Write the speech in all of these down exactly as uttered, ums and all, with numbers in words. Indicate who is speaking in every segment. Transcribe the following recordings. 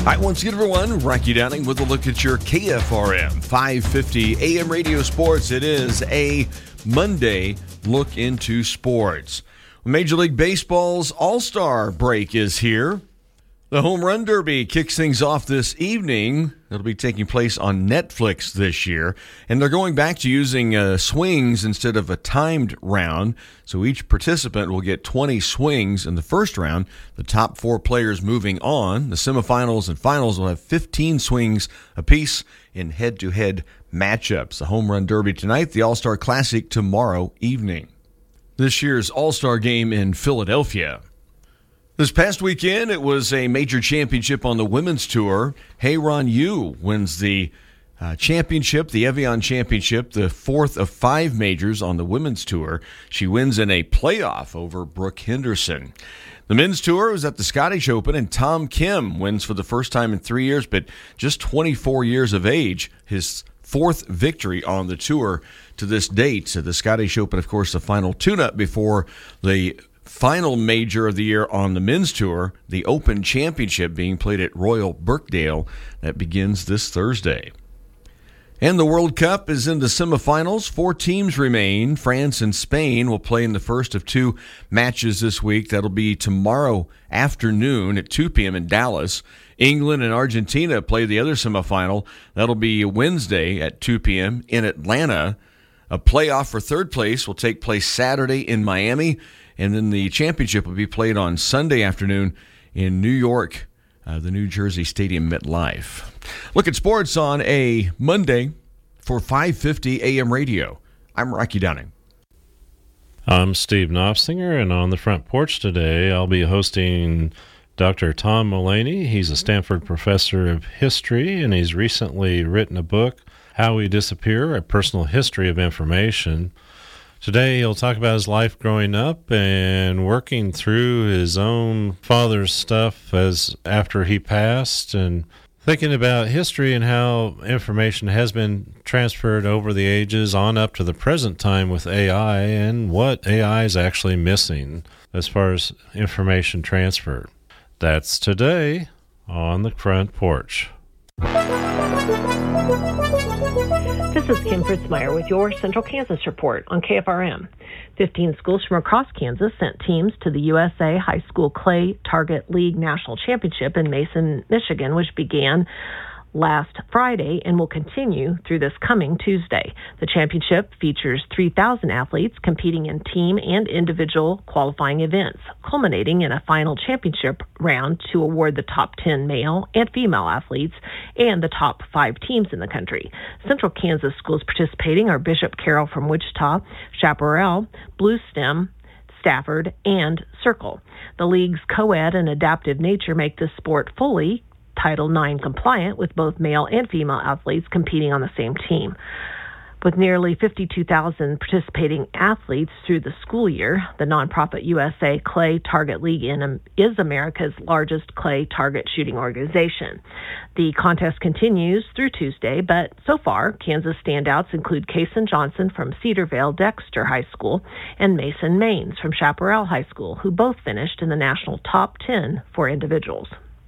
Speaker 1: Hi, once again, everyone. Rocky Downing with a look at your K F R M five fifty A M Radio Sports. It is a Monday look into sports. Major League Baseball's All-Star break is here. The Home Run Derby kicks things off this evening. It'll be taking place on Netflix this year. And they're going back to using uh, swings instead of a timed round. So each participant will get twenty swings in the first round. The top four players moving on. The semifinals and finals will have fifteen swings apiece in head-to-head matchups. The Home Run Derby tonight, the All-Star Classic tomorrow evening. This year's All-Star game in Philadelphia. This past weekend, it was a major championship on the women's tour. Hye-Ron Yu wins the uh, championship, the Evian Championship, the fourth of five majors on the women's tour. She wins in a playoff over Brooke Henderson. The men's tour was at the Scottish Open, and Tom Kim wins for the first time in three years, but just twenty-four years of age, his fourth victory on the tour to this date. So the Scottish Open, of course, the final tune-up before the final major of the year on the men's tour, the Open Championship being played at Royal Birkdale. That begins this Thursday. And the World Cup is in the semifinals. Four teams remain. France and Spain will play in the first of two matches this week. That'll be tomorrow afternoon at two p.m. in Dallas. England and Argentina play the other semifinal. That'll be Wednesday at two p.m. in Atlanta. A playoff for third place will take place Saturday in Miami. And then the championship will be played on Sunday afternoon in New York, uh, the New Jersey Stadium MetLife. Look at sports on a Monday for five fifty A M Radio. I'm Rocky Downing.
Speaker 2: I'm Steve Knopfsinger, and on the front porch today, I'll be hosting Doctor Tom Mullaney. He's a Stanford professor of history, and he's recently written a book, How We Disappear, A Personal History of Information. Today, he'll talk about his life growing up and working through his own father's stuff as after he passed, and thinking about history and how information has been transferred over the ages on up to the present time with A I, and what A I is actually missing as far as information transfer. That's today on the front porch.
Speaker 3: This is Kim Fritzmeyer with your Central Kansas Report on K F R M. fifteen schools from across Kansas sent teams to the U S A High School Clay Target League National Championship in Mason, Michigan, which began last Friday and will continue through this coming Tuesday. The championship features three thousand athletes competing in team and individual qualifying events, culminating in a final championship round to award the top ten male and female athletes and the top five teams in the country. Central Kansas schools participating are Bishop Carroll from Wichita, Chaparral, Blue Stem, Stafford, and Circle. The league's co-ed and adaptive nature make this sport fully Title nine compliant, with both male and female athletes competing on the same team. With nearly fifty-two thousand participating athletes through the school year, the nonprofit U S A Clay Target League in, is America's largest clay target shooting organization. The contest continues through Tuesday, but so far, Kansas standouts include Kason Johnson from Cedarvale Dexter High School and Mason Maines from Chaparral High School, who both finished in the national top ten for individuals.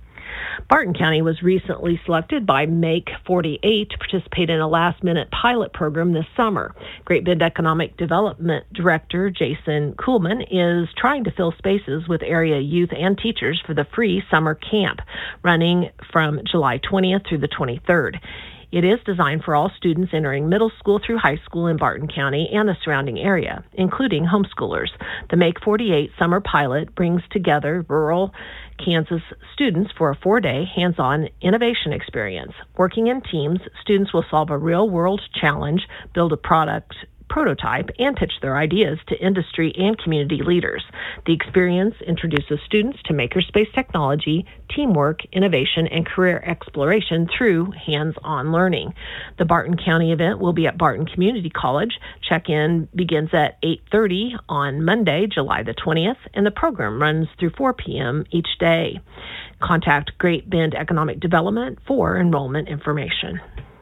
Speaker 3: Barton County was recently selected by Make forty-eight to participate in a last-minute pilot program this summer. Great Bend Economic Development Director Jason Kuhlman is trying to fill spaces with area youth and teachers for the free summer camp, running from July twentieth through the twenty-third. It is designed for all students entering middle school through high school in Barton County and the surrounding area, including homeschoolers. The Make forty-eight summer pilot brings together rural Kansas students for a four-day hands-on innovation experience. Working in teams, students will solve a real-world challenge, build a product prototype, and pitch their ideas to industry and community leaders. The experience introduces students to makerspace technology, teamwork, innovation, and career exploration through hands-on learning. The Barton County event will be at Barton Community College. Check-in begins at eight thirty on Monday, July the twentieth, and the program runs through four p.m. each day. Contact Great Bend Economic Development for enrollment information.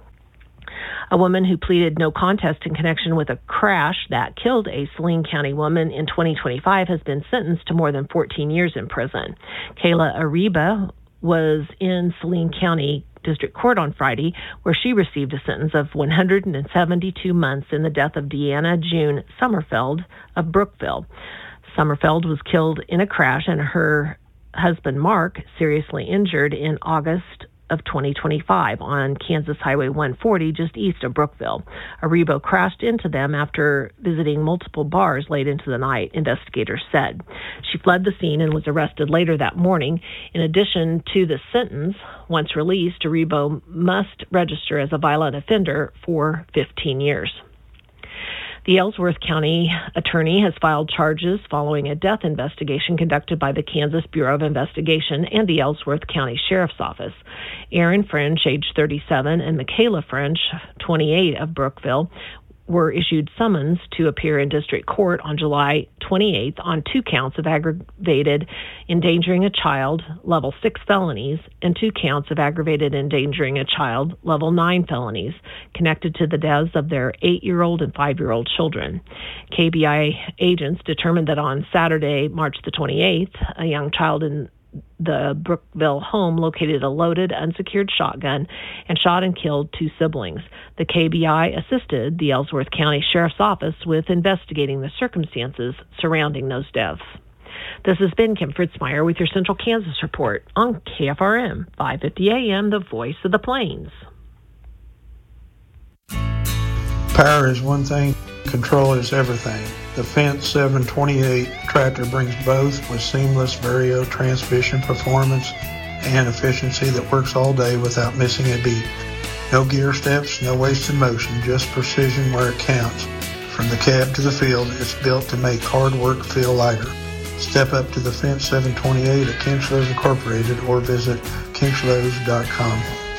Speaker 3: A woman who pleaded no contest in connection with a crash that killed a Saline County woman in twenty twenty-five has been sentenced to more than fourteen years in prison. Kayla Ariba was in Saline County District Court on Friday, where she received a sentence of one hundred seventy-two months in the death of Deanna June Sommerfeld of Brookville. Sommerfeld was killed in a crash and her husband, Mark, seriously injured in August of twenty twenty-five on Kansas Highway one forty just east of Brookville. A Rebo crashed into them after visiting multiple bars late into the night, investigators said. She fled the scene and was arrested later that morning. In addition to the sentence, once released, Rebo must register as a violent offender for fifteen years. The Ellsworth County attorney has filed charges following a death investigation conducted by the Kansas Bureau of Investigation and the Ellsworth County Sheriff's Office. Aaron French, age thirty-seven, and Michaela French, twenty-eight, of Brookville, were issued summons to appear in district court on July twenty-eighth on two counts of aggravated endangering a child, level six felonies, and two counts of aggravated endangering a child, level nine felonies, connected to the deaths of their eight-year-old and five-year-old children. K B I agents determined that on Saturday, March the twenty-eighth, a young child in the Brookville home located a loaded, unsecured shotgun and shot and killed two siblings. The K B I assisted the Ellsworth County Sheriff's Office with investigating the circumstances surrounding those deaths. This has been Kim Fritzmeyer with your Central Kansas Report on K F R M, five fifty A M, the voice of the plains.
Speaker 4: Power is one thing, control is everything. The Fence seven twenty-eight tractor brings both with seamless Vario transmission performance and efficiency that works all day without missing a beat. No gear steps, no wasted motion, just precision where it counts. From the cab to the field, it's built to make hard work feel lighter. Step up to the Fence seven twenty-eight at Kinchlows Incorporated or visit kinchlows dot com.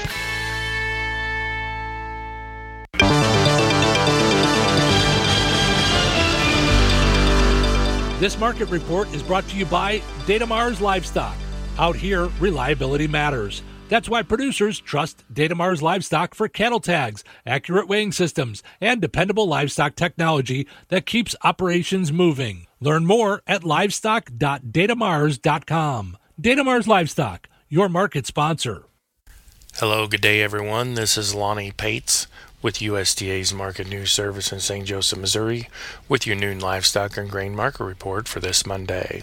Speaker 5: This market report is brought to you by Datamars Livestock. Out here, reliability matters. That's why producers trust Datamars Livestock for cattle tags, accurate weighing systems, and dependable livestock technology that keeps operations moving. Learn more at livestock dot datamars dot com. Datamars Livestock, your market sponsor.
Speaker 6: Hello, good day, everyone. This is Lonnie Pates with U S D A's Market News Service in Saint Joseph, Missouri, with your noon livestock and grain market report for this Monday.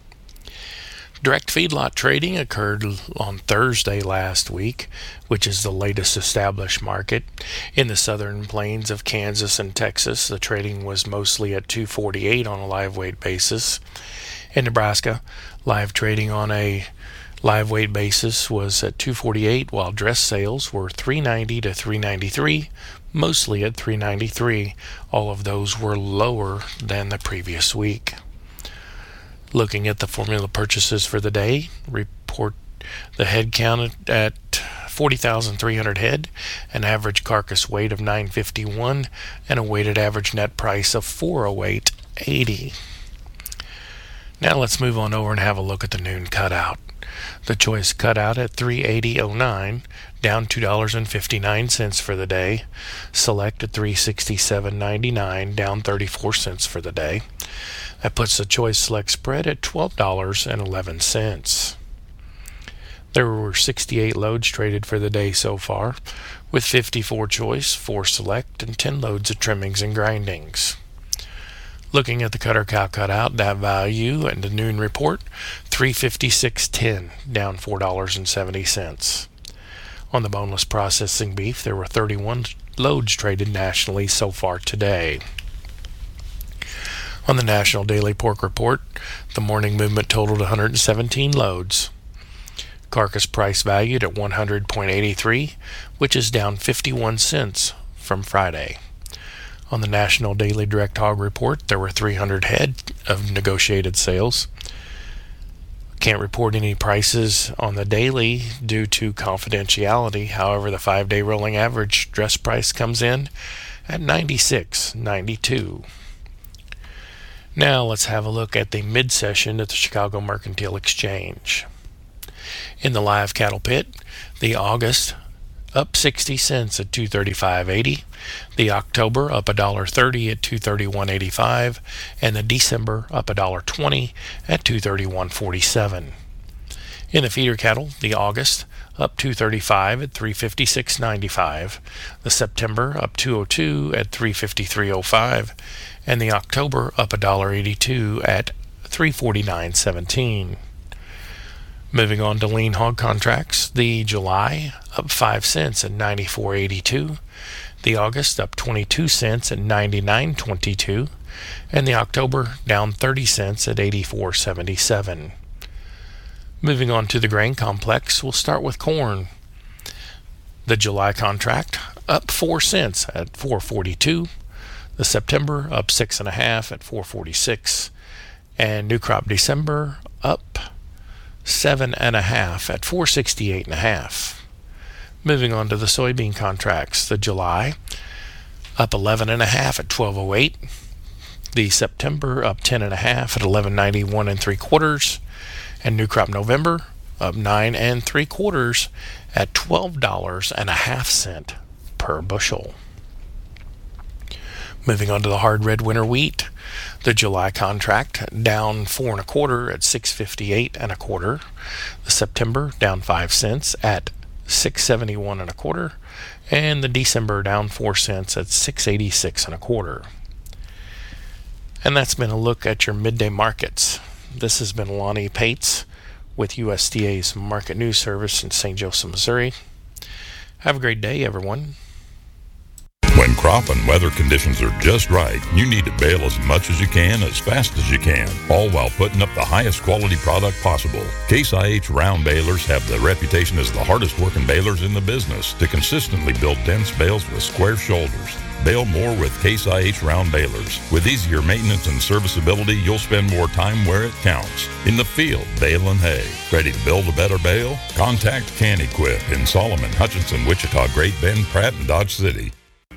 Speaker 6: Direct feedlot trading occurred on Thursday last week, which is the latest established market. In the southern plains of Kansas and Texas, the trading was mostly at two forty-eight on a live weight basis. In Nebraska, live trading on a live weight basis was at two forty-eight, while dress sales were three ninety to three ninety-three, mostly at three ninety-three. All of those were lower than the previous week. Looking at the formula purchases for the day, report the head count at forty thousand three hundred head, an average carcass weight of nine fifty-one, and a weighted average net price of four oh eight eighty. Now let's move on over and have a look at the noon cutout. The choice cutout at three eighty oh nine, down two dollars and fifty-nine cents for the day. Select at three sixty-seven ninety-nine, down thirty-four cents for the day. That puts the choice select spread at twelve dollars and eleven cents. There were sixty-eight loads traded for the day so far, with fifty-four choice, four select, and ten loads of trimmings and grindings. Looking at the cutter cow cutout, that value and the noon report, three fifty-six ten, down four dollars and seventy cents. On the boneless processing beef, there were thirty-one loads traded nationally so far today. On the National Daily Pork Report, the morning movement totaled one hundred seventeen loads. Carcass price valued at one hundred eighty-three, which is down fifty-one cents from Friday. On the National Daily Direct Hog Report, there were three hundred head of negotiated sales. Can't report any prices on the daily due to confidentiality. However, the five-day rolling average dress price comes in at ninety-six ninety-two. Now let's have a look at the mid-session at the Chicago Mercantile Exchange. In the live cattle pit, the August up sixty cents at two thirty-five eighty, the October up one dollar thirty at two thirty-one eighty-five, and the December up one dollar twenty at two thirty-one forty-seven. In the feeder cattle, the August up two thirty-five at three fifty-six ninety-five, the September up two oh two at three fifty-three oh five, and the October up one eighty-two at three forty-nine seventeen. Moving on to lean hog contracts, the July up five cents at ninety-four eighty-two, the August up twenty-two cents at ninety-nine twenty-two, and the October down thirty cents at eighty-four seventy-seven. Moving on to the grain complex, we'll start with corn. The July contract up four cents at four forty-two, the September up six and a half at four forty-six, and new crop December up seven and a half at four sixty-eight and a half. Moving on to the soybean contracts, the July up eleven and a half at twelve oh eight, the September up ten and a half at eleven ninety-one and three quarters, and new crop November up nine and three quarters at twelve dollars and a half cent per bushel. Moving on to the hard red winter wheat, the July contract down four and a quarter at six fifty-eight and a quarter, the September down five cents at six seventy-one and a quarter, and the December down four cents at six eighty-six and a quarter. And that's been a look at your midday markets. This has been Lonnie Pates with U S D A's Market News Service in Saint Joseph, Missouri. Have a great day, everyone.
Speaker 7: When crop and weather conditions are just right, you need to bale as much as you can, as fast as you can, all while putting up the highest quality product possible. Case I H round balers have the reputation as the hardest working balers in the business to consistently build dense bales with square shoulders. Bale more with Case I H round balers. With easier maintenance and serviceability, you'll spend more time where it counts. In the field, baling hay. Ready to build a better bale? Contact Can Equip in Solomon, Hutchinson, Wichita, Great Bend, Pratt, and Dodge City.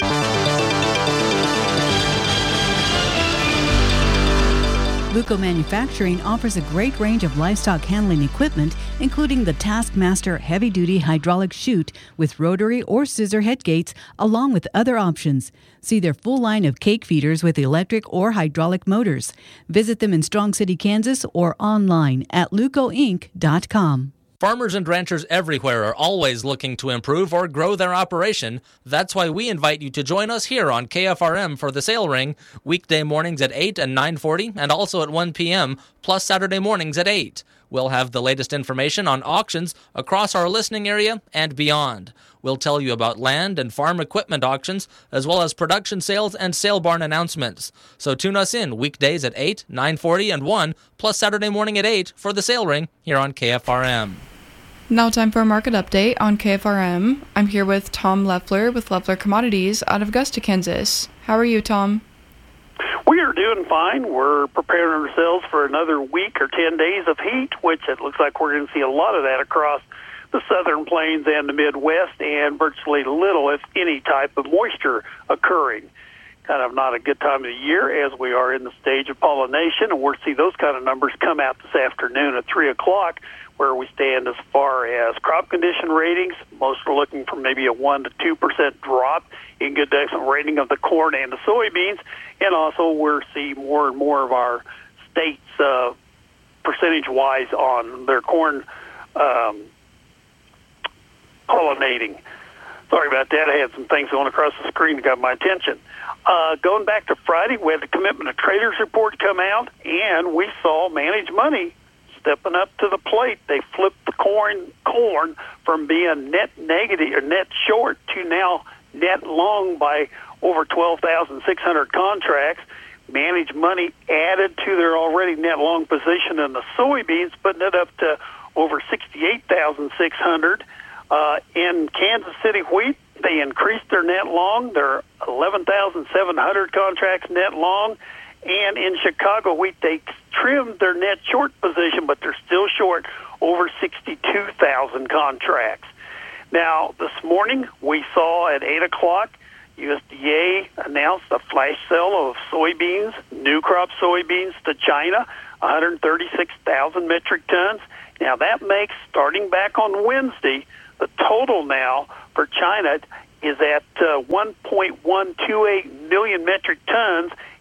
Speaker 8: Luco Manufacturing offers a great range of livestock handling equipment, including the Taskmaster heavy-duty hydraulic chute with rotary or scissor head gates, along with other options. See their full line of cake feeders with electric or hydraulic motors. Visit them in Strong City, Kansas, or online at luco inc dot com.
Speaker 9: Farmers and ranchers everywhere are always looking to improve or grow their operation. That's why we invite you to join us here on K F R M for the Sale Ring, weekday mornings at eight and nine forty, and also at one p.m., plus Saturday mornings at eight. We'll have the latest information on auctions across our listening area and beyond. We'll tell you about land and farm equipment auctions, as well as production sales and sale barn announcements. So tune us in weekdays at eight, nine forty, and one, plus Saturday morning at eight for the Sale Ring here on K F R M.
Speaker 10: Now time for a market update on K F R M. I'm here with Tom Leffler with Leffler Commodities out of Augusta, Kansas. How are you, Tom?
Speaker 11: We are doing fine. We're preparing ourselves for another week or ten days of heat, which it looks like we're going to see a lot of that across the southern plains and the Midwest, and virtually little, if any, type of moisture occurring. Kind of not a good time of the year as we are in the stage of pollination, and we'll see those kind of numbers come out this afternoon at three o'clock, where we stand as far as crop condition ratings. Most are looking for maybe a one to two percent drop in good decimal rating of the corn and the soybeans, and also we're seeing more and more of our states uh, percentage-wise on their corn um, pollinating. Sorry about that. I had some things going across the screen that got my attention. Uh, going back to Friday, we had the Commitment of Traders report come out, and we saw Managed Money stepping up to the plate. They flipped the corn corn from being net negative or net short to now net long by over twelve thousand six hundred contracts. Managed Money added to their already net long position in the soybeans, putting it up to over sixty-eight thousand six hundred. Uh, in Kansas City wheat, they increased their net long. They're eleven thousand seven hundred contracts net long. And in Chicago wheat, they trimmed their net short position, but they're still short over sixty-two thousand contracts. Now, this morning, we saw at eight o'clock, U S D A announced a flash sale of soybeans, new crop soybeans to China, one hundred thirty-six thousand metric tons. Now, that makes, starting back on Wednesday, the total now for China is at uh, one point one two eight million metric tons,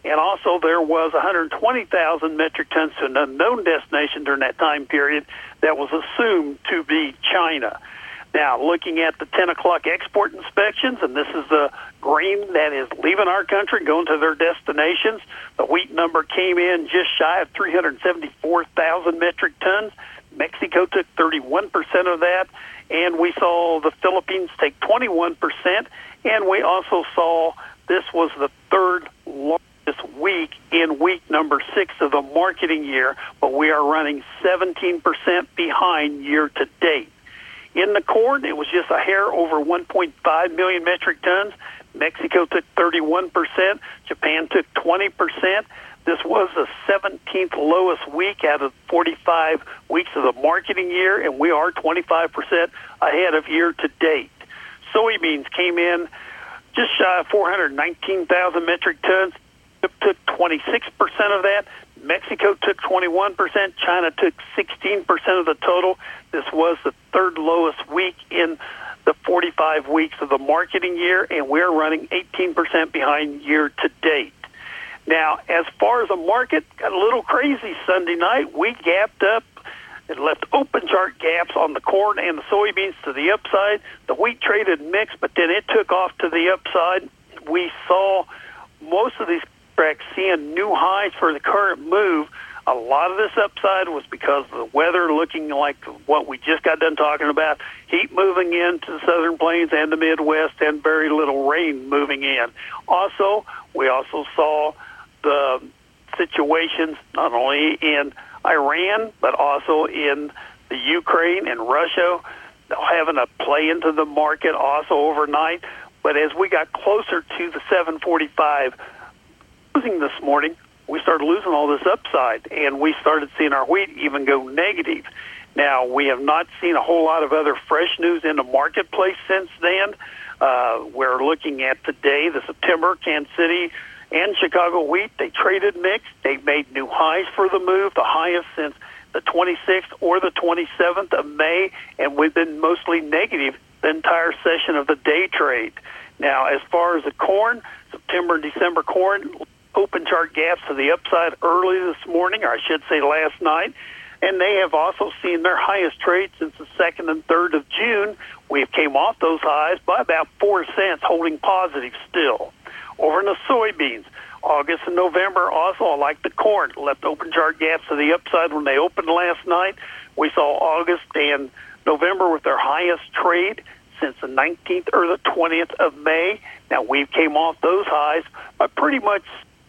Speaker 11: And also there was one hundred twenty thousand metric tons to an unknown destination during that time period that was assumed to be China. Now, looking at the ten o'clock export inspections, and this is the grain that is leaving our country, going to their destinations, the wheat number came in just shy of three hundred seventy-four thousand metric tons. Mexico took thirty-one percent of that, and we saw the Philippines take twenty-one percent, and we also saw this was the third largest week in week number six of the marketing year, but we are running seventeen percent behind year to date. In the corn, it was just a hair over one point five million metric tons. Mexico took thirty-one percent. Japan took twenty percent. This was the seventeenth lowest week out of forty-five weeks of the marketing year, and we are twenty-five percent ahead of year to date. Soybeans came in just shy of four hundred nineteen thousand metric tons. It took twenty-six percent of that. Mexico took twenty-one percent. China took sixteen percent of the total. This was the third lowest week in the forty-five weeks of the marketing year, and we're running eighteen percent behind year to date. Now, as far as the market, got a little crazy Sunday night. We gapped up. It left open chart gaps on the corn and the soybeans to the upside. The wheat traded mixed, but then it took off to the upside. We saw most of these contracts seeing new highs for the current move. A lot of this upside was because of the weather looking like what we just got done talking about, heat moving into the southern plains and the Midwest, and very little rain moving in. Also, we also saw the situations not only in Iran, but also in the Ukraine and Russia having a play into the market also overnight. But as we got closer to the seven forty-five closing this morning, we started losing all this upside, and we started seeing our wheat even go negative. Now, we have not seen a whole lot of other fresh news in the marketplace since then. Uh, we're looking at today, the September, Kansas City and Chicago wheat. They traded mixed. They made new highs for the move, the highest since the twenty-sixth or the twenty-seventh of May, and we've been mostly negative the entire session of the day trade. Now, as far as the corn, September and December corn, open chart gaps to the upside early this morning, or I should say last night, and they have also seen their highest trade since the second and third of June. We came off those highs by about four cents, holding positive still. Over in the soybeans, August and November also, like the corn, left open chart gaps to the upside when they opened last night. We saw August and November with their highest trade since the nineteenth or the twentieth of May. Now, we came off those highs by pretty much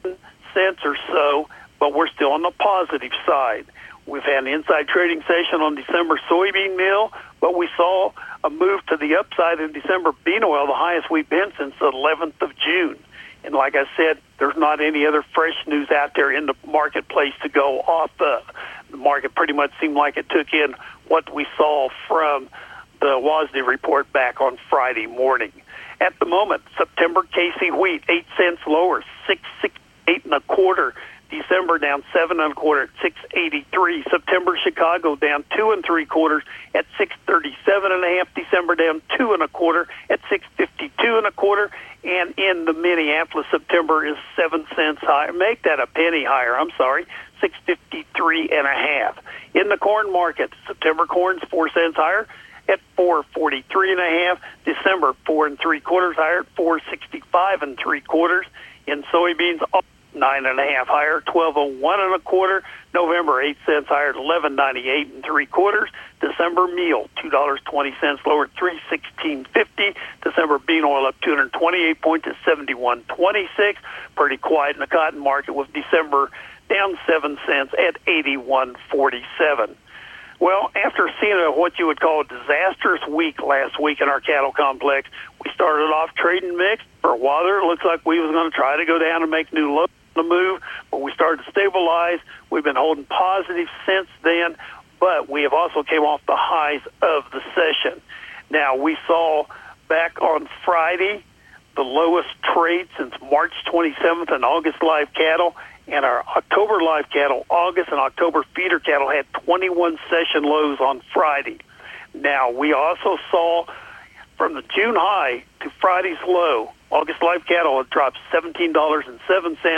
Speaker 11: cents or so, but we're still on the positive side. We've had an inside trading session on December soybean meal, but we saw a move to the upside in December bean oil, the highest we've been since the eleventh of June. And like I said, there's not any other fresh news out there in the marketplace to go off of. The market pretty much seemed like it took in what we saw from the WASDE report back on Friday morning. At the moment, September K C wheat, eight cents lower, six sixty-eight and a quarter. December down seven and a quarter at six eighty-three. September Chicago down two and three quarters at six thirty-seven and a half. December down two and a quarter at six fifty-two and a quarter. And in the Minneapolis, September is seven cents higher. Make that a penny higher. I'm sorry, six fifty-three and a half. In the corn market, September corn's four cents higher at four forty-three and a half. December four and three quarters higher at four sixty-five and three quarters. In soybeans, nine and a half higher, twelve oh one and a quarter. November, eight cents higher at eleven ninety-eight and three quarters. December meal, two dollars and twenty cents lower, three sixteen fifty. December bean oil up two hundred twenty-eight points at seventy-one twenty-six. Pretty quiet in the cotton market with December down seven cents at eighty-one forty-seven. Well, after seeing a, what you would call a disastrous week last week in our cattle complex, we started off trading mixed. For a while there, it looks like we was going to try to go down and make new lows on the move, but we started to stabilize. We've been holding positive since then, but we have also came off the highs of the session. Now, we saw back on Friday the lowest trade since March twenty-seventh in August live cattle, and our October live cattle, August and October feeder cattle had twenty-one session lows on Friday. Now, we also saw from the June high to Friday's low, August live cattle had dropped seventeen dollars and seven cents.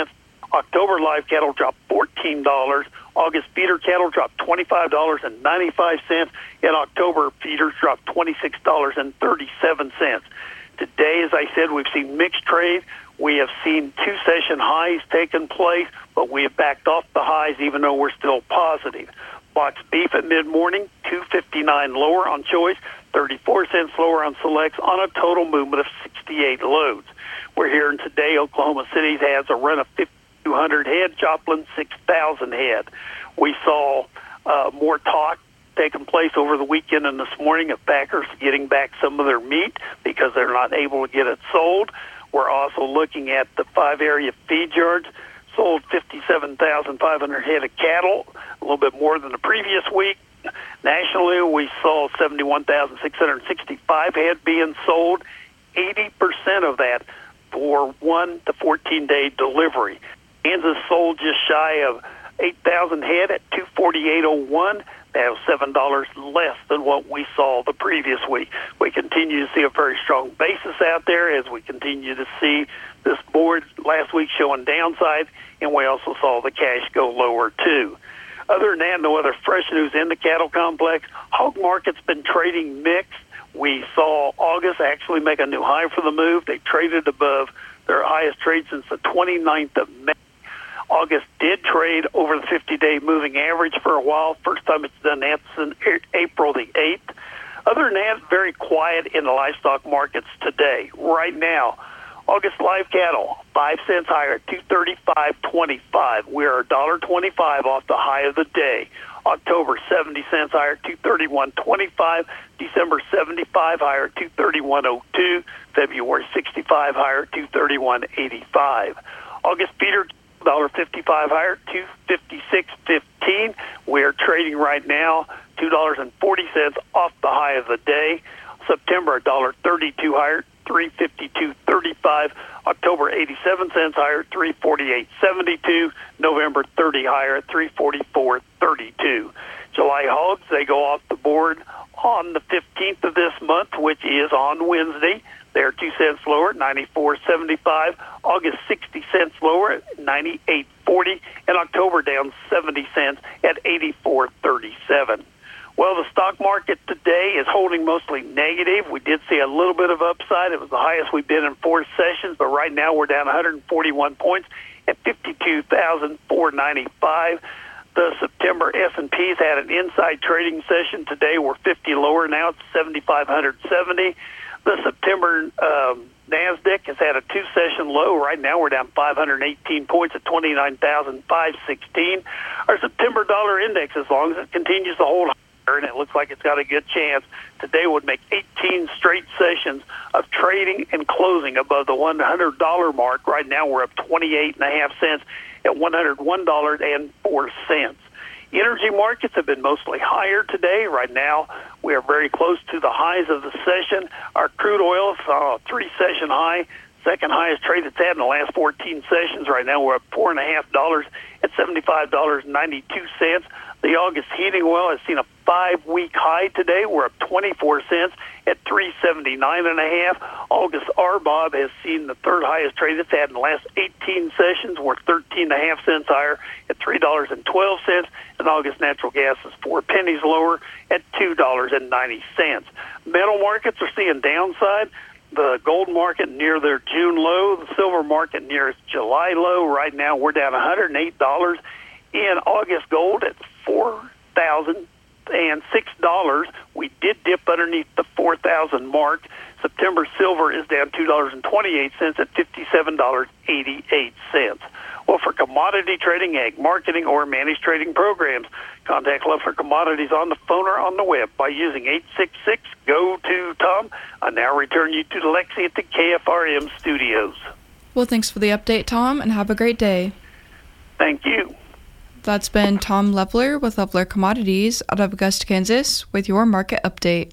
Speaker 11: October live cattle dropped fourteen dollars. August feeder cattle dropped twenty-five dollars and ninety-five cents. In October, feeders dropped twenty-six dollars and thirty-seven cents. Today, as I said, we've seen mixed trade. We have seen two session highs taking place, but we have backed off the highs even though we're still positive. Box beef at mid-morning, two fifty-nine lower on choice, thirty-four cents lower on selects on a total movement of sixty-eight loads. We're hearing today Oklahoma City has a run of fifty-two hundred head, Joplin six thousand head. We saw uh, more talk taking place over the weekend and this morning of packers getting back some of their meat because they're not able to get it sold. We're also looking at the five area feed yards, sold fifty-seven thousand five hundred head of cattle, a little bit more than the previous week. Nationally, we saw seventy-one thousand six hundred sixty-five head being sold, eighty percent of that for one to fourteen day delivery. Kansas sold just shy of eight thousand head at two forty-eight oh one. That was seven dollars less than what we saw the previous week. We continue to see a very strong basis out there as we continue to see this board last week showing downside, and we also saw the cash go lower too. Other than that, no other fresh news in the cattle complex. Hog market's been trading mixed. We saw August actually make a new high for the move. They traded above their highest trade since the twenty-ninth of May. August did trade over the fifty-day moving average for a while. First time it's done that since April the eighth. Other than that, very quiet in the livestock markets today. Right now, August live cattle, five cents higher at two thirty-five twenty-five. We're one dollar twenty-five off the high of the day. October, seventy cents higher at two thirty-one twenty-five. December, seventy-five higher at two thirty-one oh two. February, sixty-five higher at two thirty-one eighty-five. August feeder, one dollar fifty-five higher, two fifty-six fifteen. We're trading right now two dollars and forty cents off the high of the day. September, one dollar thirty-two higher, three fifty-two thirty-five. October, eighty-seven cents higher, three forty-eight seventy-two. November, thirty higher, three forty-four thirty-two. July hogs, they go off the board on the fifteenth of this month, which is on Wednesday. They're two cents lower, ninety-four seventy-five. August, sixty cents lower at ninety-eight forty. And October down seventy cents at eighty-four thirty-seven. Well, the stock market today is holding mostly negative. We did see a little bit of upside. It was the highest we've been in four sessions, but right now we're down one hundred forty-one points at fifty-two thousand four hundred ninety-five. The September S and P's had an inside trading session today. We're fifty lower now. It's seventy-five seventy. The September um, NASDAQ has had a two-session low. Right now we're down five hundred eighteen points at twenty-nine thousand five hundred sixteen. Our September dollar index, as long as it continues to hold higher, and it looks like it's got a good chance, today would make eighteen straight sessions of trading and closing above the one hundred dollar mark. Right now we're up twenty-eight and a half cents at one hundred one dollars and four cents. Energy markets have been mostly higher today. Right now, we are very close to the highs of the session. Our crude oil saw a three-session high, second highest trade it's had in the last fourteen sessions. Right now, we're up four and a half dollars at seventy-five dollars and ninety-two cents. The August heating oil has seen a five-week high today. We're up twenty-four cents at three seventy-nine and a half. August R B O B has seen the third highest trade it's had in the last eighteen sessions. We're thirteen and a half cents higher at three dollars and twelve cents. And August natural gas is four pennies lower at two dollars and ninety cents. Metal markets are seeing downside. The gold market near their June low, the silver market near its July low. Right now, we're down one hundred eight dollars. In August gold at four thousand six dollars. We did dip underneath the four thousand mark. September silver is down two dollars and twenty-eight cents at fifty-seven dollars and eighty-eight cents. Well, for commodity trading, ag marketing, or managed trading programs, contact Leffler Commodities on the phone or on the web by using eight six six, G O two, Tom. I now return you to Lexi at the K F R M studios.
Speaker 10: Well, thanks for the update, Tom, and have a great day.
Speaker 11: Thank you.
Speaker 10: That's been Tom Leffler with Leffler Commodities out of Augusta, Kansas, with your market update.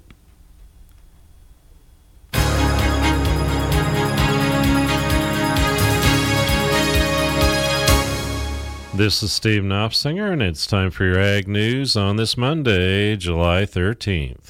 Speaker 2: This is Steve Knopfsinger, and it's time for your Ag News on this Monday, July thirteenth.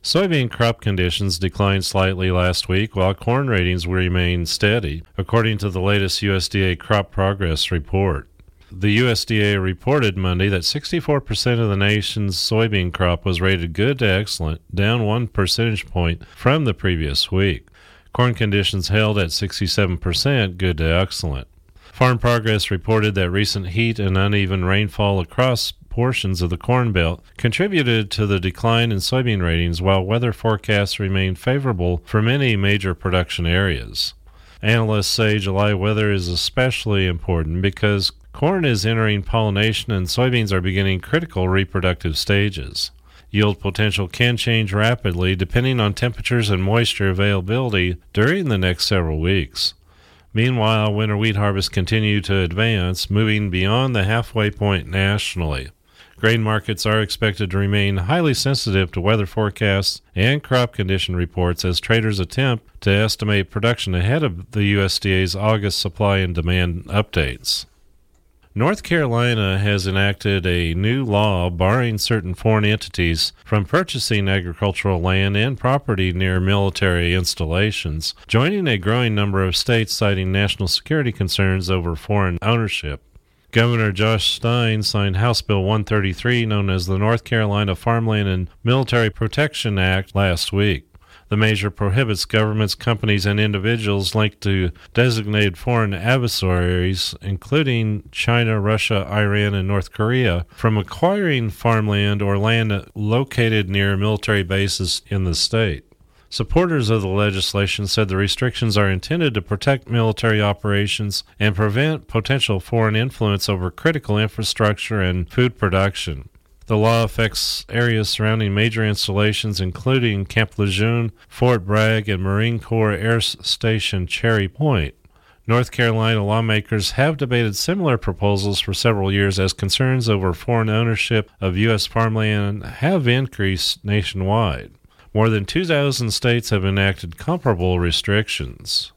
Speaker 2: Soybean crop conditions declined slightly last week, while corn ratings remained steady, according to the latest U S D A crop progress report. The U S D A reported Monday that sixty-four percent of the nation's soybean crop was rated good to excellent, down one percentage point from the previous week. Corn conditions held at sixty-seven percent good to excellent. Farm Progress reported that recent heat and uneven rainfall across portions of the Corn Belt contributed to the decline in soybean ratings, while weather forecasts remain favorable for many major production areas. Analysts say July weather is especially important because corn is entering pollination and soybeans are beginning critical reproductive stages. Yield potential can change rapidly depending on temperatures and moisture availability during the next several weeks. Meanwhile, winter wheat harvests continue to advance, moving beyond the halfway point nationally. Grain markets are expected to remain highly sensitive to weather forecasts and crop condition reports as traders attempt to estimate production ahead of the U S D A's August supply and demand updates. North Carolina has enacted a new law barring certain foreign entities from purchasing agricultural land and property near military installations, joining a growing number of states citing national security concerns over foreign ownership. Governor Josh Stein signed House Bill one thirty-three, known as the North Carolina Farmland and Military Protection Act, last week. The measure prohibits governments, companies, and individuals linked to designated foreign adversaries, including China, Russia, Iran, and North Korea, from acquiring farmland or land located near military bases in the state. Supporters of the legislation said the restrictions are intended to protect military operations and prevent potential foreign influence over critical infrastructure and food production. The law affects areas surrounding major installations, including Camp Lejeune, Fort Bragg, and Marine Corps Air Station Cherry Point. North Carolina lawmakers have debated similar proposals for several years as concerns over foreign ownership of U S farmland have increased nationwide. More than two thousand states have enacted comparable restrictions.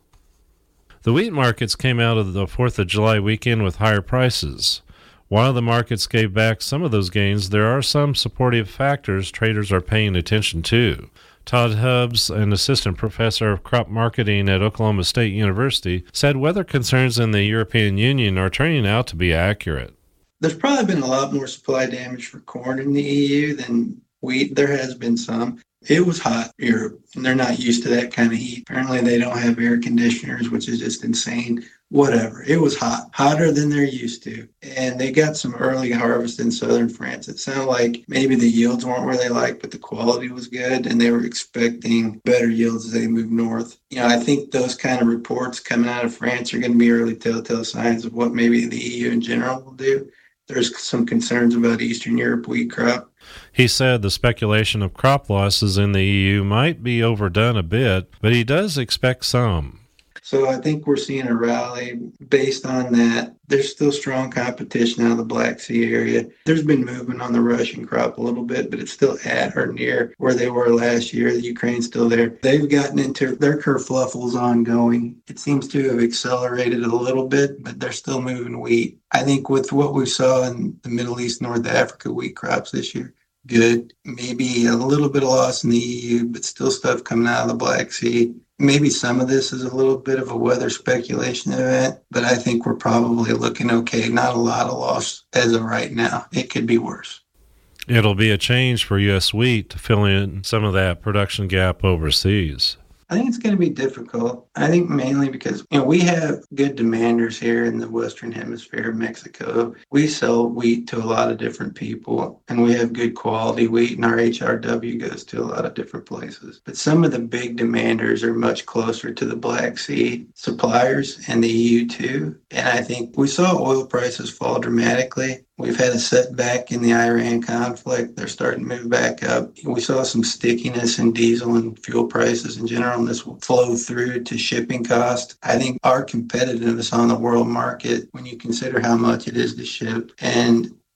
Speaker 2: The wheat markets came out of the fourth of July weekend with higher prices. While the markets gave back some of those gains, there are some supportive factors traders are paying attention to. Todd Hubbs, an assistant professor of crop marketing at Oklahoma State University, said weather concerns in the European Union are turning out to be accurate.
Speaker 4: There's probably been a lot more supply damage for corn in the E U than wheat. There has been some. It was hot in Europe, and they're not used to that kind of heat. Apparently, they don't have air conditioners, which is just insane. Whatever. It was hot, hotter than they're used to. And they got some early harvest in southern France. It sounded like maybe the yields weren't where they liked, but the quality was good, and they were expecting better yields as they moved north. You know, I think those kind of reports coming out of France are going to be early telltale signs of what maybe the E U in general will do. There's some concerns about Eastern Europe wheat crop.
Speaker 2: He said the speculation of crop losses in the E U might be overdone a bit, but he does expect some.
Speaker 4: So I think we're seeing a rally based on that. There's still strong competition out of the Black Sea area. There's been movement on the Russian crop a little bit, but it's still at or near where they were last year. The Ukraine's still there. They've gotten into their kerfuffles ongoing. It seems to have accelerated a little bit, but they're still moving wheat. I think with what we saw in the Middle East, North Africa wheat crops this year, good. Maybe a little bit of loss in the E U, but still stuff coming out of the Black Sea. Maybe some of this is a little bit of a weather speculation event, but I think we're probably looking okay. Not a lot of loss as of right now. It could be worse.
Speaker 2: It'll be a change for U S wheat to fill in some of that production gap overseas.
Speaker 4: I think it's going to be difficult. I think mainly because, you know, we have good demanders here in the Western Hemisphere, Mexico. We sell wheat to a lot of different people, and we have good quality wheat, and our H R W goes to a lot of different places. But some of the big demanders are much closer to the Black Sea suppliers and the E U too. And I think we saw oil prices fall dramatically. We've had a setback in the Iran conflict. They're starting to move back up. We saw some stickiness in diesel and fuel prices in general, and this will flow through to shipping costs. I think our competitiveness on the world market, when you consider how much it is to ship and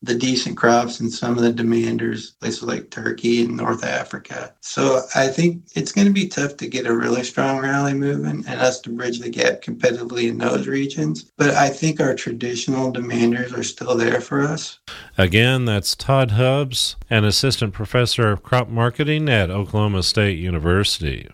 Speaker 4: the decent crops in some of the demanders, places like Turkey and North Africa. So I think it's going to be tough to get a really strong rally moving and us to bridge the gap competitively in those regions. But I think our traditional demanders are still there for us.
Speaker 2: Again, that's Todd Hubbs, an assistant professor of crop marketing at Oklahoma State University.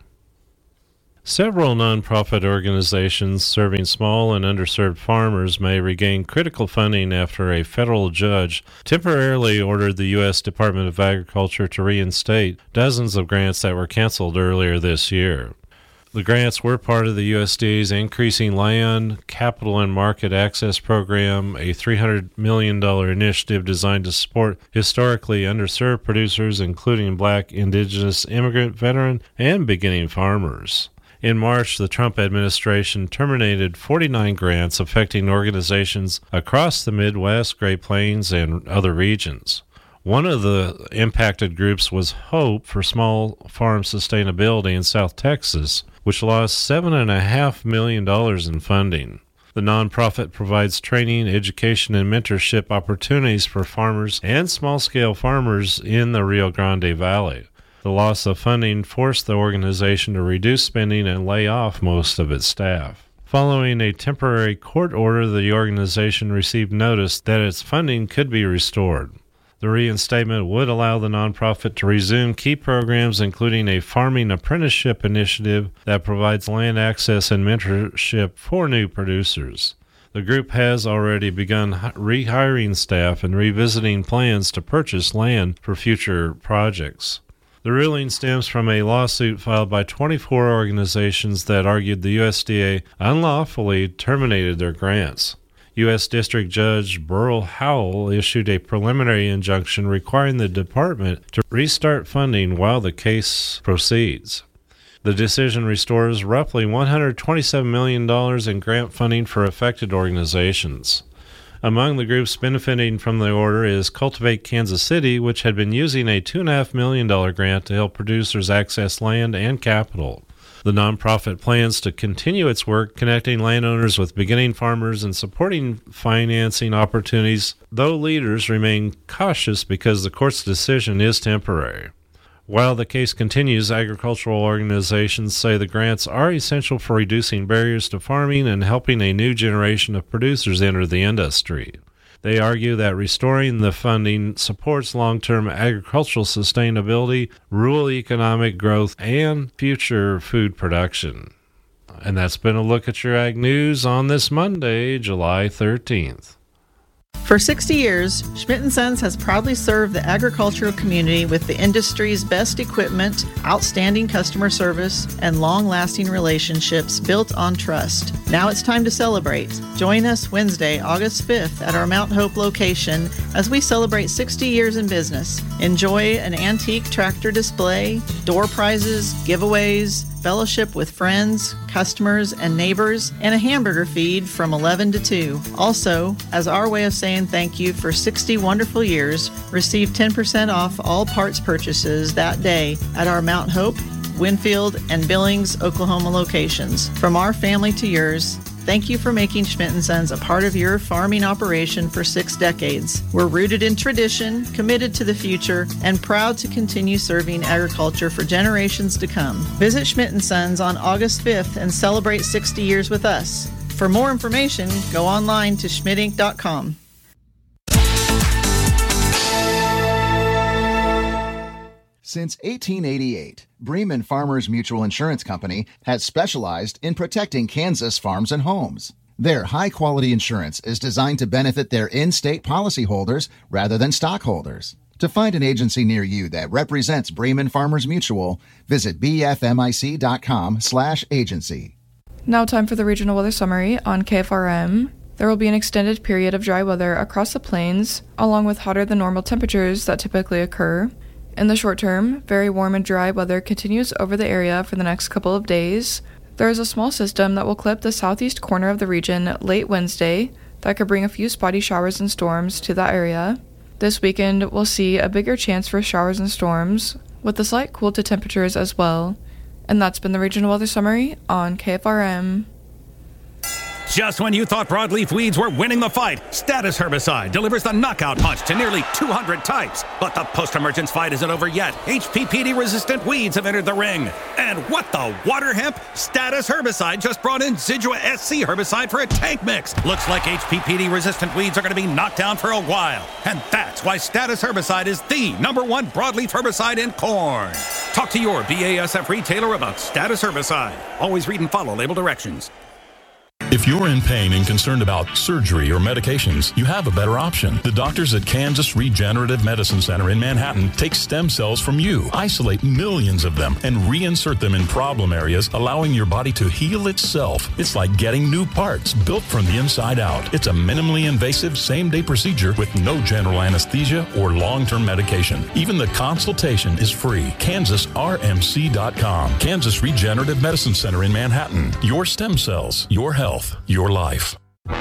Speaker 2: Several nonprofit organizations serving small and underserved farmers may regain critical funding after a federal judge temporarily ordered the U S Department of Agriculture to reinstate dozens of grants that were canceled earlier this year. The grants were part of the U S D A's Increasing Land, Capital and Market Access Program, a three hundred million dollars initiative designed to support historically underserved producers, including Black, Indigenous, immigrant, veteran, and beginning farmers. In March, the Trump administration terminated forty-nine grants affecting organizations across the Midwest, Great Plains, and other regions. One of the impacted groups was Hope for Small Farm Sustainability in South Texas, which lost seven point five million dollars in funding. The nonprofit provides training, education, and mentorship opportunities for farmers and small-scale farmers in the Rio Grande Valley. The loss of funding forced the organization to reduce spending and lay off most of its staff. Following a temporary court order, the organization received notice that its funding could be restored. The reinstatement would allow the nonprofit to resume key programs, including a farming apprenticeship initiative that provides land access and mentorship for new producers. The group has already begun rehiring staff and revisiting plans to purchase land for future projects. The ruling stems from a lawsuit filed by twenty-four organizations that argued the U S D A unlawfully terminated their grants. U S District Judge Burl Howell issued a preliminary injunction requiring the department to restart funding while the case proceeds. The decision restores roughly one hundred twenty-seven million dollars in grant funding for affected organizations. Among the groups benefiting from the order is Cultivate Kansas City, which had been using a two point five million dollars grant to help producers access land and capital. The nonprofit plans to continue its work connecting landowners with beginning farmers and supporting financing opportunities, though leaders remain cautious because the court's decision is temporary. While the case continues, agricultural organizations say the grants are essential for reducing barriers to farming and helping a new generation of producers enter the industry. They argue that restoring the funding supports long-term agricultural sustainability, rural economic growth, and future food production. And that's been a look at your Ag News on this Monday, July thirteenth.
Speaker 12: For sixty years, Schmidt and Sons has proudly served the agricultural community with the industry's best equipment, outstanding customer service, and long-lasting relationships built on trust. Now it's time to celebrate. Join us Wednesday, August fifth at our Mount Hope location as we celebrate sixty years in business. Enjoy an antique tractor display, door prizes, giveaways, fellowship with friends, customers, and neighbors, and a hamburger feed from eleven to two. Also, as our way of saying thank you for sixty wonderful years, receive ten percent off all parts purchases that day at our Mount Hope, Winfield, and Billings, Oklahoma locations. From our family to yours, thank you for making Schmidt and Sons a part of your farming operation for six decades. We're rooted in tradition, committed to the future, and proud to continue serving agriculture for generations to come. Visit Schmidt and Sons on August fifth and celebrate sixty years with us. For more information, go online to schmidt inc dot com.
Speaker 13: Since eighteen eighty-eight, Bremen Farmers Mutual Insurance Company has specialized in protecting Kansas farms and homes. Their high-quality insurance is designed to benefit their in-state policyholders rather than stockholders. To find an agency near you that represents Bremen Farmers Mutual, visit b f m i c dot com slash agency.
Speaker 10: Now time for the regional weather summary on K F R M. There will be an extended period of dry weather across the plains, along with hotter than normal temperatures that typically occur. In the short term, very warm and dry weather continues over the area for the next couple of days. There is a small system that will clip the southeast corner of the region late Wednesday that could bring a few spotty showers and storms to that area. This weekend, we'll see a bigger chance for showers and storms, with a slight cool to temperatures as well. And that's been the regional weather summary on K F R M.
Speaker 14: Just when you thought broadleaf weeds were winning the fight, Status Herbicide delivers the knockout punch to nearly two hundred types. But the post-emergence fight isn't over yet. H P P D-resistant weeds have entered the ring. And what the water hemp? Status Herbicide just brought in Zidua S C herbicide for a tank mix. Looks like H P P D-resistant weeds are going to be knocked down for a while. And that's why Status Herbicide is the number one broadleaf herbicide in corn. Talk to your B A S F retailer about Status Herbicide. Always read and follow label directions.
Speaker 15: If you're in pain and concerned about surgery or medications, you have a better option. The doctors at Kansas Regenerative Medicine Center in Manhattan take stem cells from you, isolate millions of them, and reinsert them in problem areas, allowing your body to heal itself. It's like getting new parts built from the inside out. It's a minimally invasive same-day procedure with no general anesthesia or long-term medication. Even the consultation is free. Kansas R M C dot com. Kansas Regenerative Medicine Center in Manhattan. Your stem cells, your health. Your life.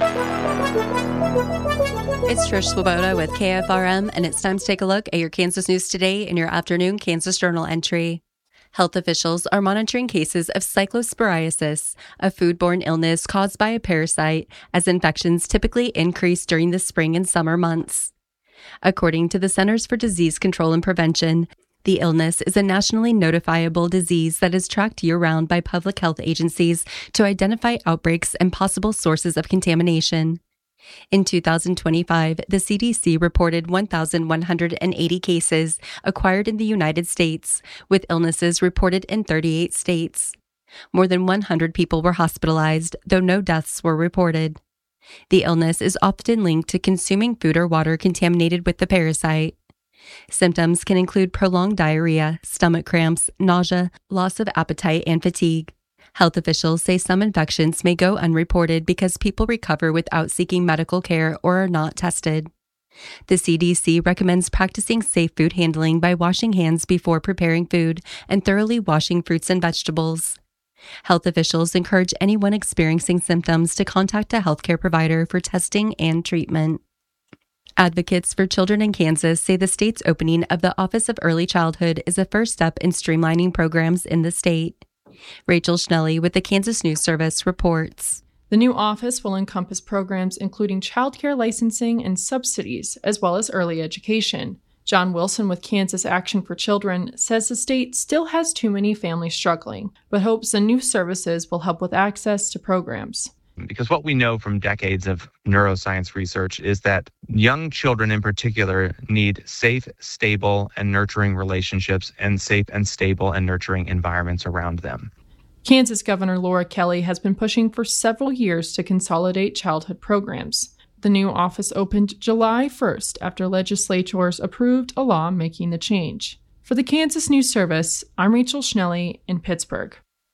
Speaker 16: It's Trish Swoboda with K F R M, and it's time to take a look at your Kansas news today in your afternoon Kansas Journal entry. Health officials are monitoring cases of cyclosporiasis, a foodborne illness caused by a parasite, as infections typically increase during the spring and summer months. According to the Centers for Disease Control and Prevention, the illness is a nationally notifiable disease that is tracked year-round by public health agencies to identify outbreaks and possible sources of contamination. In two thousand twenty-five, the C D C reported one thousand one hundred eighty cases acquired in the United States, with illnesses reported in thirty-eight states. More than one hundred people were hospitalized, though no deaths were reported. The illness is often linked to consuming food or water contaminated with the parasite. Symptoms can include prolonged diarrhea, stomach cramps, nausea, loss of appetite, and fatigue. Health officials say some infections may go unreported because people recover without seeking medical care or are not tested. The C D C recommends practicing safe food handling by washing hands before preparing food and thoroughly washing fruits and vegetables. Health officials encourage anyone experiencing symptoms to contact a healthcare provider for testing and treatment. Advocates for Children in Kansas say the state's opening of the Office of Early Childhood is a first step in streamlining programs in the state. Rachel Schnelly with the Kansas News Service reports.
Speaker 17: The new office will encompass programs including childcare licensing and subsidies, as well as early education. John Wilson with Kansas Action for Children says the state still has too many families struggling, but hopes the new services will help with access to programs.
Speaker 18: Because what we know from decades of neuroscience research is that young children in particular need safe, stable, and nurturing relationships and safe and stable and nurturing environments around them.
Speaker 17: Kansas Governor Laura Kelly has been pushing for several years to consolidate childhood programs. The new office opened July first after legislators approved a law making the change. For the Kansas News Service, I'm Rachel Schnelly in Pittsburgh.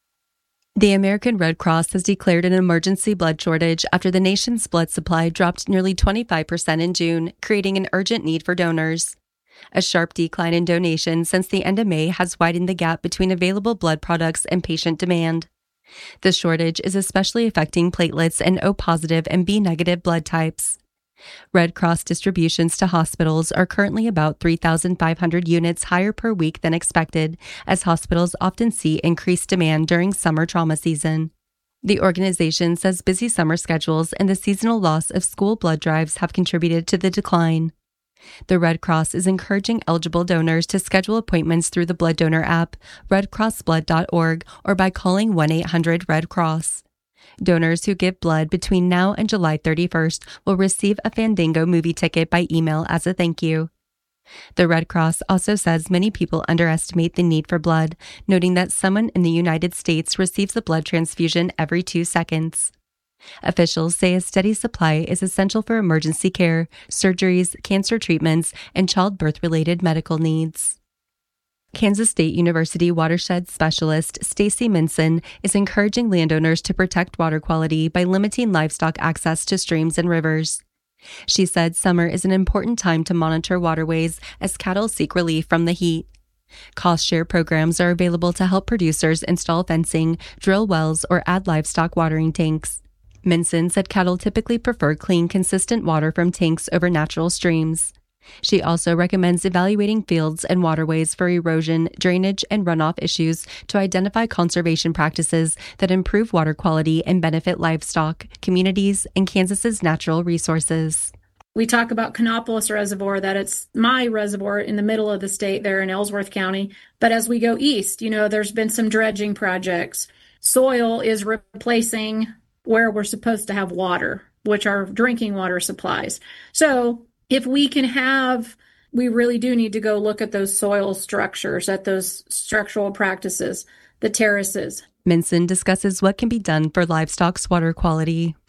Speaker 16: The American Red Cross has declared an emergency blood shortage after the nation's blood supply dropped nearly twenty-five percent in June, creating an urgent need for donors. A sharp decline in donations since the end of May has widened the gap between available blood products and patient demand. The shortage is especially affecting platelets and O-positive and B-negative blood types. Red Cross distributions to hospitals are currently about three thousand five hundred units higher per week than expected, as hospitals often see increased demand during summer trauma season. The organization says busy summer schedules and the seasonal loss of school blood drives have contributed to the decline. The Red Cross is encouraging eligible donors to schedule appointments through the blood donor app, red cross blood dot org, or by calling one eight hundred red cross. Donors who give blood between now and July thirty-first will receive a Fandango movie ticket by email as a thank you. The Red Cross also says many people underestimate the need for blood, noting that someone in the United States receives a blood transfusion every two seconds. Officials say a steady supply is essential for emergency care, surgeries, cancer treatments, and childbirth-related medical needs. Kansas State University watershed specialist Stacy Minson is encouraging landowners to protect water quality by limiting livestock access to streams and rivers. She said summer is an important time to monitor waterways as cattle seek relief from the heat. Cost share programs are available to help producers install fencing, drill wells, or add livestock watering tanks. Minson said cattle typically prefer clean, consistent water from tanks over natural streams. She also recommends evaluating fields and waterways for erosion, drainage, and runoff issues to identify conservation practices that improve water quality and benefit livestock, communities, and Kansas's natural resources.
Speaker 19: We talk about Canopolis Reservoir, that it's my reservoir in the middle of the state there in Ellsworth County. But as we go east, you know, there's been some dredging projects. Soil is replacing where we're supposed to have water, which are drinking water supplies. So if we can have, we really do need to go look at those soil structures, at those structural practices, the terraces.
Speaker 16: Minson discusses what can be done for livestock's water quality.